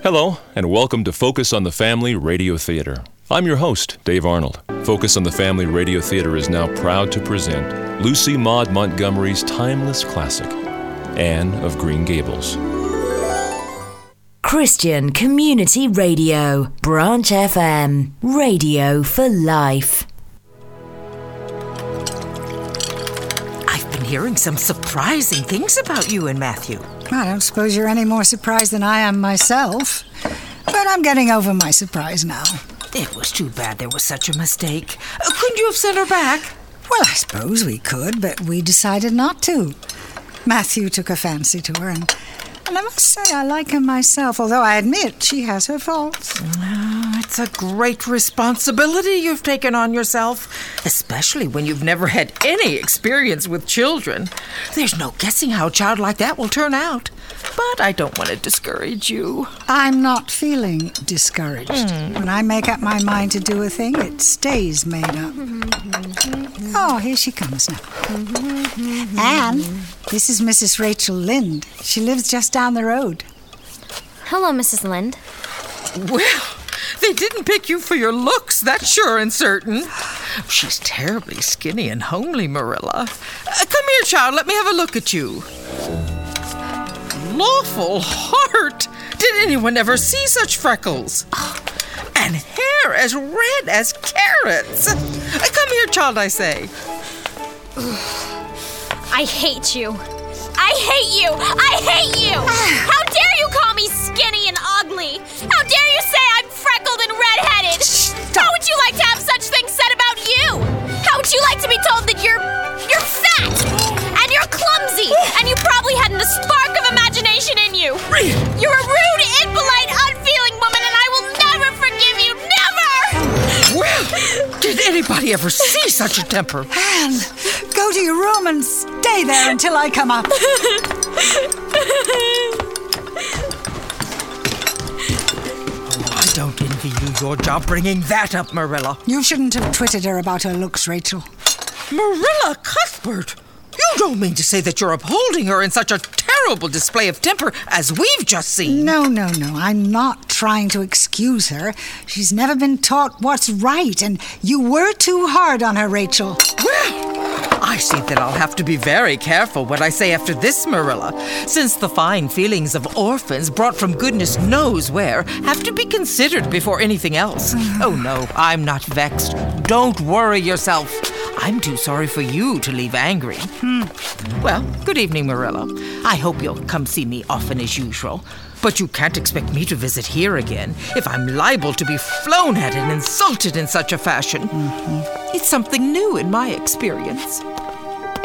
Hello, and welcome to Focus on the Family Radio Theater. I'm your host, Dave Arnold. Focus on the Family Radio Theater is now proud to present Lucy Maud Montgomery's timeless classic, Anne of Green Gables. Christian Community Radio, Branch FM, radio for life. I've been hearing some surprising things about you and Matthew. I don't suppose you're any more surprised than I am myself. But I'm getting over my surprise now. It was too bad there was such a mistake. Couldn't you have sent her back? Well, I suppose we could, but we decided not to. Matthew took a fancy to her, and I must say I like her myself, although I admit she has her faults. It's a great responsibility you've taken on yourself, especially when you've never had any experience with children. There's no guessing how a child like that will turn out. But I don't want to discourage you. I'm not feeling discouraged. When I make up my mind to do a thing, it stays made up. Oh, here she comes now. Anne, this is Mrs. Rachel Lind. She lives just down the road. Hello, Mrs. Lind. Well, they didn't pick you for your looks, that's sure and certain. She's terribly skinny and homely, Marilla. Come here, child, let me have a look at you. Lawful heart! Did anyone ever see such freckles? And hair as red as carrots. Come here, child, I say. I hate you. I hate you! I hate you! How dare you call me skinny and ugly? How dare you say I'm freckled and redheaded? How would you like to have such things said about you? How would you like to be told that you're fat and you're clumsy and you probably hadn't a spark of imagination in you? You're a rude, impolite, unfeeling woman, and I will never forgive you. Never! Well, did anybody ever see such a temper? Anne, go to your room and stay there until I come up. I don't envy you your job bringing that up, Marilla. You shouldn't have twitted her about her looks, Rachel. Marilla Cuthbert! You don't mean to say that you're upholding her in such a terrible display of temper as we've just seen? No. I'm not trying to excuse her. She's never been taught what's right, and you were too hard on her, Rachel. Well, I see that I'll have to be very careful what I say after this, Marilla, since the fine feelings of orphans brought from goodness knows where have to be considered before anything else. Oh, no, I'm not vexed. Don't worry yourself. I'm too sorry for you to leave angry. Well, good evening, Marilla. I hope you'll come see me often as usual. But you can't expect me to visit here again if I'm liable to be flown at and insulted in such a fashion. It's something new in my experience.